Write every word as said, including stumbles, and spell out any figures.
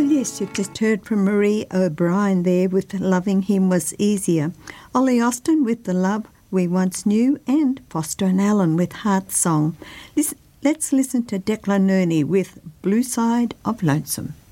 Yes, you've just heard from Marie O'Brien there with Loving Him Was Easier, Ollie Austin with The Love We Once Knew, and Foster and Allen with Heart Song. Listen, let's listen to Declan Nerney with Blue Side of Lonesome.